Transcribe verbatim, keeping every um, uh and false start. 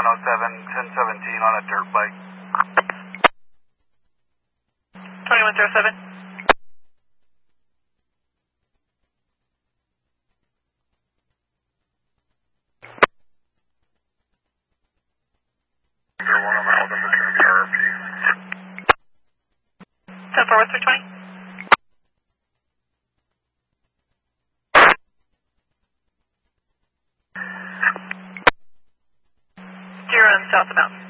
oh seven, ten seventeen on a dirt bike. twenty-one oh seven. zero one on the Alden return to R P. ten four Western twenty. Zero on south of mountain.